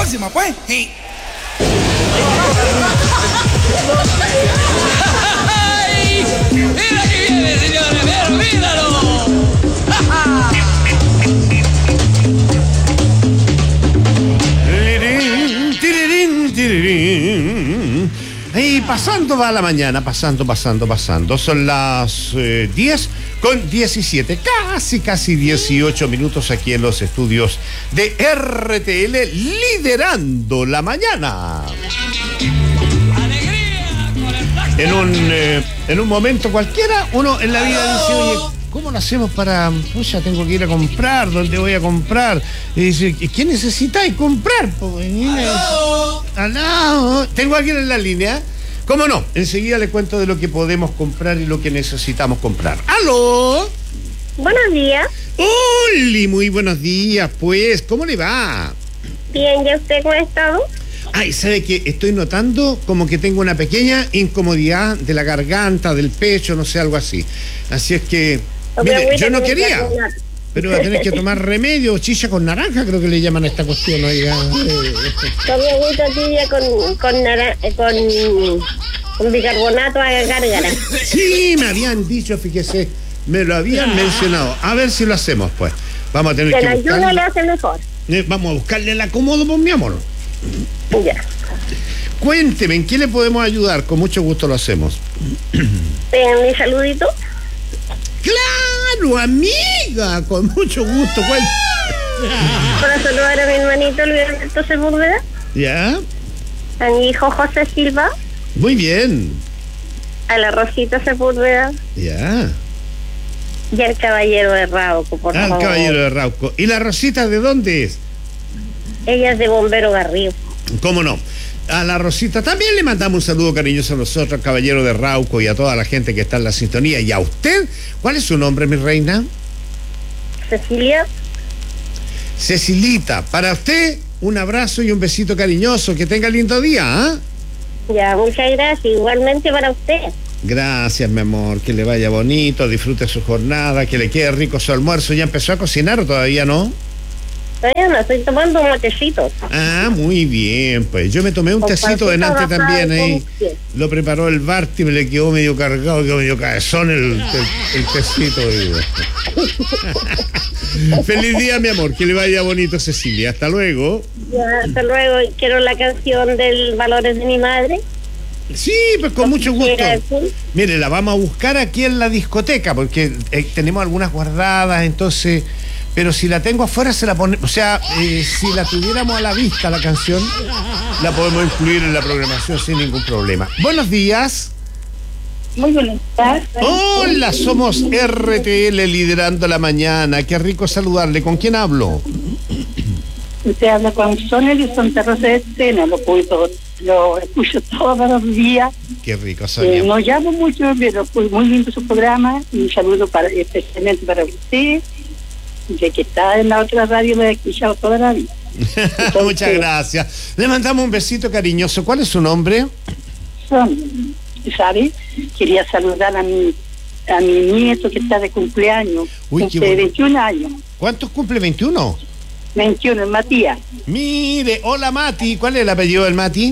próxima, pues. Sí. ¡Ay! ¡Mira que viene, señores! ¡Míralo! Y pasando va la mañana, pasando. Son las 10:17, casi 18 minutos aquí en los estudios de RTL, liderando la mañana. En un momento cualquiera, uno en la vida dice, oye, ¿cómo lo hacemos para, pucha, tengo que ir a comprar, ¿dónde voy a comprar? Y dice, ¿qué necesitáis comprar? Aló, ¿tengo a alguien en la línea? ¿Cómo no? Enseguida le cuento de lo que podemos comprar y lo que necesitamos comprar. ¡Aló! Buenos días. ¡Holi! Muy buenos días, pues, ¿cómo le va? Bien, ¿y usted cómo ha estado? Ay, ¿sabe qué? Estoy notando como que tengo una pequeña incomodidad de la garganta, del pecho, no sé, algo así. Así es que, mire, yo no quería, pero voy a tener que tomar remedio, chicha con naranja, creo que le llaman a esta cuestión, oiga. Tomé agüita tibia con bicarbonato a gárgara. Sí, me habían dicho, fíjese, me lo habían mencionado. A ver si lo hacemos, pues. Vamos a tener que buscarle. ayuno le hace mejor. Vamos a buscarle el acomodo, pues, mi amor. Ya. Cuénteme, ¿en qué le podemos ayudar? Con mucho gusto lo hacemos. Mi saludito. ¡Claro, amiga! Con mucho gusto. Para saludar a mi hermanito Luis Alberto Sepúlveda. ¿Ya? A mi hijo José Silva. Muy bien. A la Rosita Sepúlveda. Ya. Y al caballero de Rauco, por favor. Al caballero de Rauco. ¿Y la Rosita de dónde es? Ella es de Bombero Garrido. ¿Cómo no? A la Rosita también le mandamos un saludo cariñoso a nosotros, al caballero de Rauco y a toda la gente que está en la sintonía. ¿Y a usted? ¿Cuál es su nombre, mi reina? Cecilia. Cecilita, para usted un abrazo y un besito cariñoso. Que tenga lindo día, ¿ah? Ya, muchas gracias. Igualmente para usted. Gracias, mi amor. Que le vaya bonito, disfrute su jornada, que le quede rico su almuerzo. ¿Ya empezó a cocinar o todavía no? Todavía no, estoy tomando un matecito. Ah, muy bien, pues yo me tomé un tecito delante también ahí. Lo preparó el Barty, me le quedó medio cargado, quedó medio cabezón el tecito. Feliz día, mi amor, que le vaya bonito, Cecilia. Hasta luego. Ya, hasta luego. Quiero la canción del Valores de mi madre. Sí, pues con mucho gusto. Mire, la vamos a buscar aquí en la discoteca, porque tenemos algunas guardadas, entonces... Pero si la tengo afuera, se la pone... O sea, si la tuviéramos a la vista, la canción, la podemos incluir en la programación sin ningún problema. Buenos días. Muy buenos días. Hola, somos RTL liderando la mañana. Qué rico saludarle. ¿Con quién hablo? Usted habla con Sonia de Santa Rosa de Estena. Lo escucho todos los días. Qué rico, Sonia. No llamo mucho, pero pues muy lindo su programa. Un saludo especialmente para usted. De que está en la otra radio, lo he escuchado toda la vida. Entonces, muchas gracias. Le mandamos un besito cariñoso. ¿Cuál es su nombre? ¿Sabe? Quería saludar a mi nieto que está de cumpleaños. Uy, cumple 21 años. ¿Cuántos cumple? ¿21? 21, el Matías. Mire, hola Mati. ¿Cuál es el apellido del Mati?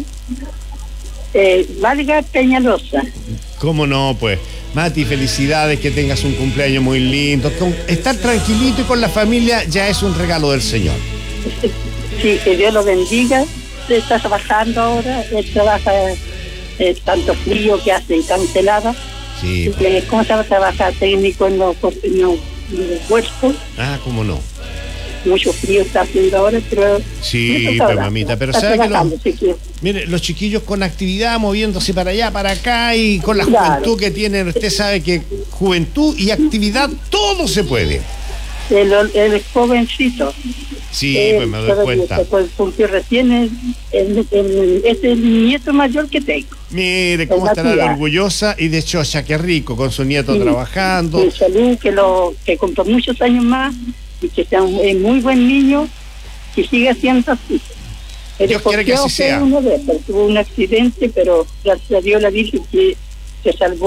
Valga Peñalosa. ¿Cómo no, pues? Mati, felicidades, que tengas un cumpleaños muy lindo. Estar tranquilito y con la familia ya es un regalo del Señor. Sí, que Dios lo bendiga. Él está trabajando ahora, él trabaja tanto frío que hace y tan helada. Sí. ¿Cómo se va a trabajar técnico en los huertos? Ah, ¿cómo no? Mucho frío está haciendo ahora, pero... Sí, pues mamita, pero ¿sabe que mire, los chiquillos con actividad, moviéndose para allá, para acá, y con la juventud que tienen, usted sabe que juventud y actividad, todo se puede. Él es jovencito. Sí, pues me doy cuenta. Cumplió recién, es el nieto mayor que tengo. Mire, cómo estará de orgullosa y de chocha, qué rico, con su nieto trabajando. Sí, salud, que cumplió muchos años más, y que sea un muy buen niño, que siga siendo así. Dios quiere que así sea. Tuvo un accidente, pero gracias a Dios la Virgen que se salvó.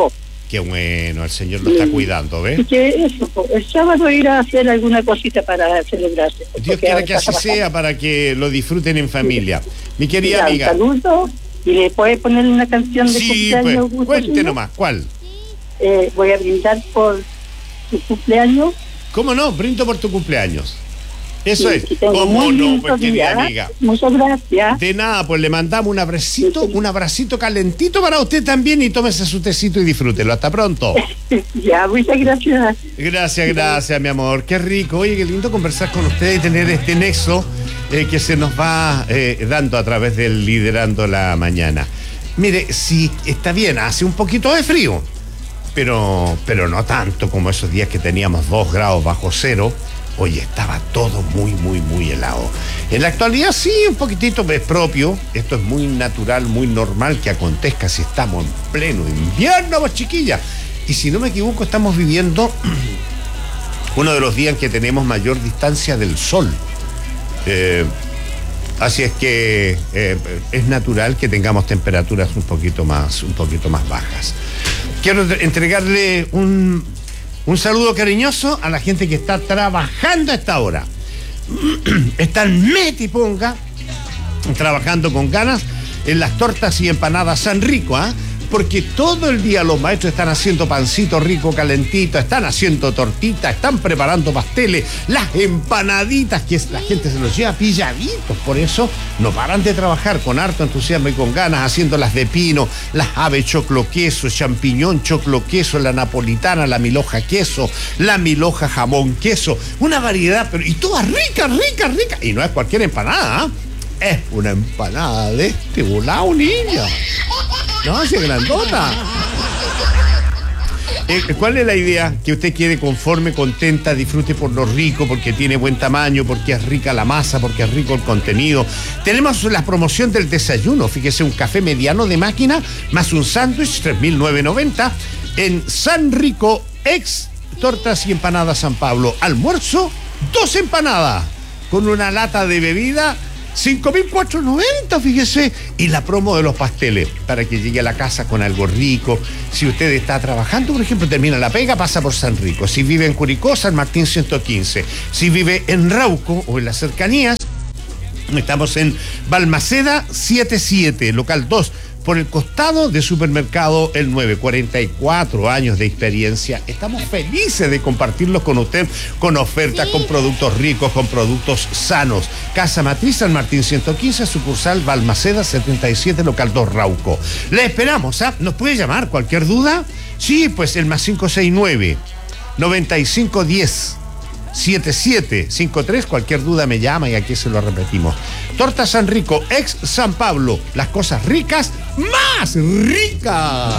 Qué bueno, el Señor lo está cuidando, ¿ves? Y que eso, el sábado ir a hacer alguna cosita para celebrarse. Dios quiera que así sea, para que lo disfruten en familia. Mi querida amiga. Un saludo, y le puede poner una canción de Sí, cumpleaños. pues, cuente nomás, ¿cuál? Voy a brindar por tu cumpleaños. ¿Cómo no? Brindo por tu cumpleaños. Eso Sí, es. que tengo ¿Cómo muy no, lindos pues, querida días. amiga? Muchas gracias. De nada, pues le mandamos un abracito calentito para usted también y tómese su tecito y disfrútelo. Hasta pronto. Ya, muchas gracias. Gracias, mi amor. Qué rico. Oye, qué lindo conversar con usted y tener este nexo que se nos va dando a través del Liderando la Mañana. Mire, sí, está bien, hace un poquito de frío, pero no tanto como esos días que teníamos 2 grados bajo cero. Oye, estaba todo muy, muy, muy helado. En la actualidad sí, un poquitito es propio. Esto es muy natural, muy normal que acontezca si estamos en pleno invierno, pues chiquilla. Y si no me equivoco, estamos viviendo uno de los días en que tenemos mayor distancia del sol. Así es que es natural que tengamos temperaturas un poquito más bajas. Quiero entregarle un saludo cariñoso a la gente que está trabajando a esta hora. Están metiponga, trabajando con ganas en las tortas y empanadas San Rico, ¿ah? Porque todo el día los maestros están haciendo pancito rico, calentito, están haciendo tortitas, están preparando pasteles, las empanaditas que la gente se los lleva pilladitos. Por eso no paran de trabajar con harto entusiasmo y con ganas, haciendo las de pino, las ave choclo queso, champiñón choclo queso, la napolitana, la milhoja queso, la milhoja jamón queso, una variedad, pero y toda rica. Y no es cualquier empanada, ¿eh? Es una empanada de este volado, niña. No, es grandota. ¿Cuál es la idea? Que usted quede conforme, contenta, disfrute por lo rico, porque tiene buen tamaño, porque es rica la masa, porque es rico el contenido. Tenemos la promoción del desayuno. Fíjese, un café mediano de máquina más un sándwich, 3.990 en San Rico, ex Tortas y Empanadas San Pablo. Almuerzo, 2 empanadas con una lata de bebida, 5.490, fíjese. Y la promo de los pasteles, para que llegue a la casa con algo rico. Si usted está trabajando, por ejemplo, termina la pega, pasa por San Rico. Si vive en Curicó, San Martín 115. Si vive en Rauco o en las cercanías, estamos en Balmaceda 77, local 2, por el costado de Supermercado El 9. 44 años de experiencia. Estamos felices de compartirlos con usted, con ofertas, con productos ricos, con productos sanos. Casa Matriz San Martín 115, sucursal Balmaceda 77, local 2, Rauco. Le esperamos, ¿ah? ¿Nos puede llamar? ¿Cualquier duda? Sí, pues el más 569 9510 7753, cualquier duda me llama y aquí se lo repetimos. Torta San Rico, ex San Pablo, las cosas ricas, más ricas.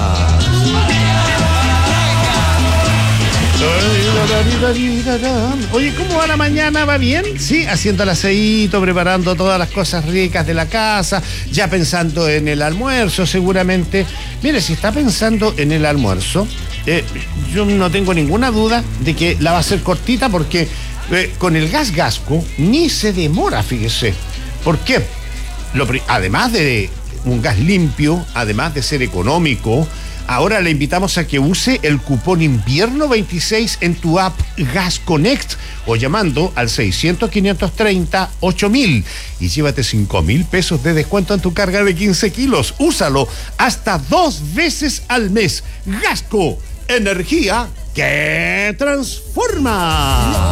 Oye, ¿cómo va la mañana? ¿Va bien? Sí, haciendo el aseíto, preparando todas las cosas ricas de la casa, ya pensando en el almuerzo seguramente. Mire, si está pensando en el almuerzo, yo no tengo ninguna duda de que la va a hacer cortita, porque con el gas Gasco ni se demora, fíjese. ¿Por qué? Además de un gas limpio, además de ser económico, ahora le invitamos a que use el cupón invierno 26 en tu app Gas Connect o llamando al 600-530-8000 y llévate 5.000 pesos de descuento en tu carga de 15 kilos. Úsalo hasta 2 veces al mes. Gasco, energía que transforma.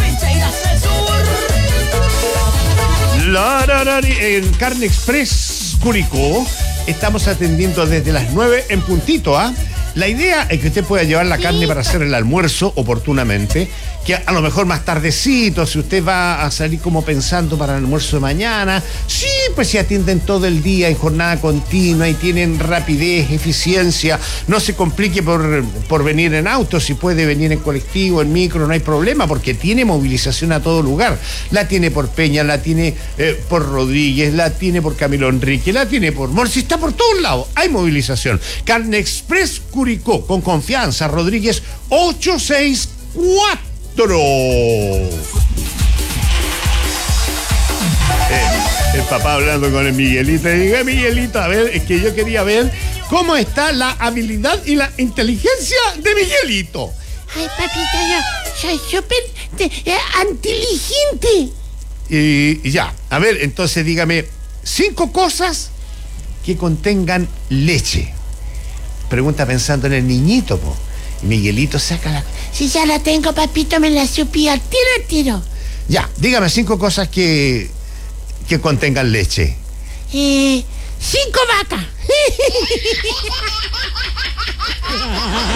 En Carne Express Curicó estamos atendiendo desde las 9 en puntito, ¿ah? La idea es que usted pueda llevar la carne para hacer el almuerzo oportunamente, que a lo mejor más tardecito, si usted va a salir como pensando para el almuerzo de mañana, sí, pues se atienden todo el día en jornada continua y tienen rapidez, eficiencia, no se complique por venir en auto, si puede venir en colectivo, en micro, no hay problema, porque tiene movilización a todo lugar. La tiene por Peña, la tiene por Rodríguez, la tiene por Camilo Enrique, la tiene por Morsi, está por todos lados, hay movilización. Carne Express Curicó, con confianza, Rodríguez 864. El papá hablando con el Miguelito, y diga, Miguelito, a ver, es que yo quería ver ¿cómo está la habilidad y la inteligencia de Miguelito? Ay, papito, yo soy súper inteligente. Y ya, a ver, entonces dígame 5 cosas que contengan leche. Pregunta pensando en el niñito, po. Y Miguelito saca la... Si ya la tengo, papito, me la supí al tiro. Ya, dígame 5 cosas que contengan leche. 5 vacas.